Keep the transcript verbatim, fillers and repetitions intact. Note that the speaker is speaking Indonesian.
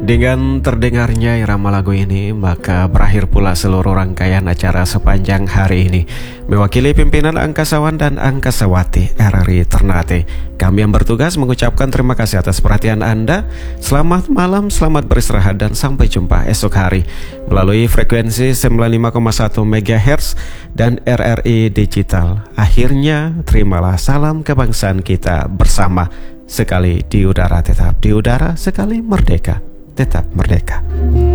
Dengan terdengarnya irama lagu ini, maka berakhir pula seluruh rangkaian acara sepanjang hari ini. Mewakili pimpinan angkasawan dan angkasawati R R I Ternate, kami yang bertugas mengucapkan terima kasih atas perhatian Anda. Selamat malam, selamat beristirahat, dan sampai jumpa esok hari melalui frekuensi sembilan puluh lima koma satu megahertz dan R R I Digital. Akhirnya, terimalah salam kebangsaan kita bersama. Sekali di udara tetap di udara, sekali merdeka tetap merdeka.